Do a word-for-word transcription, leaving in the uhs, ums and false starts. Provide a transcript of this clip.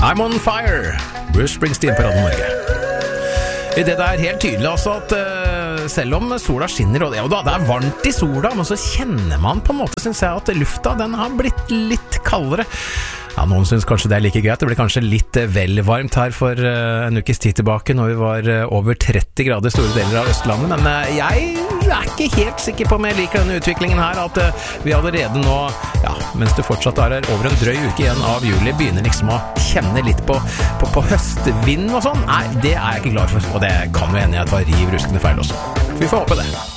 I'm on fire, Bruce Springsteen på Radio Norge. Det er helt tydelig altså at uh, selv om sola skinner, og det, og da, det er varmt i sola, men så kjenner man på en måte, synes jeg, at lufta den har blitt litt kaldere. Ja, noen synes kanskje det er like greit. Det ble kanskje litt vel varmt her for uh, en ukes tid tilbake, når vi var uh, over tretti grader i store deler av Østlandet, men uh, jeg er ikke helt sikker på om jeg liker denne utviklingen her, at uh, vi allerede nå, ja, mens det fortsatt er over en drøy uke igjen av juli, begynner liksom å kjenne litt på, på, på høstvind og sånn. Nei, det er jeg ikke klar for, og det kan jo hende jeg tar riv ruskende feil også. Vi får håpe det.